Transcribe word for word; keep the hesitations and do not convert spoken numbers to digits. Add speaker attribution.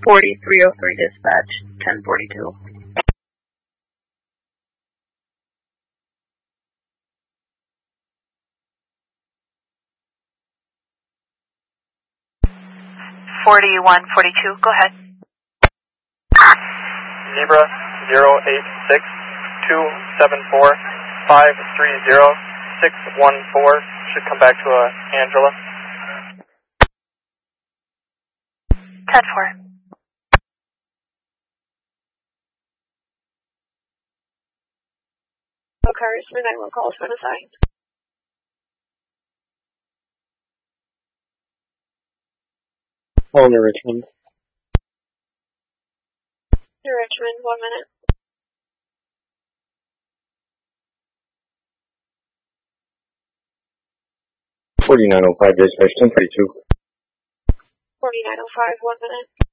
Speaker 1: forty-three oh three dispatch, ten forty-two.
Speaker 2: forty-one forty-two, go ahead.
Speaker 3: Zebra zero eight six two seven four five three zero six one four should come back to uh, Angela.
Speaker 2: ten four.
Speaker 4: Cars for nine one calls been assigned.
Speaker 5: Calling to Richmond.
Speaker 4: To Richmond, one minute.
Speaker 5: forty-nine oh five dispatch, ten forty-two.
Speaker 4: forty-nine oh five, one minute.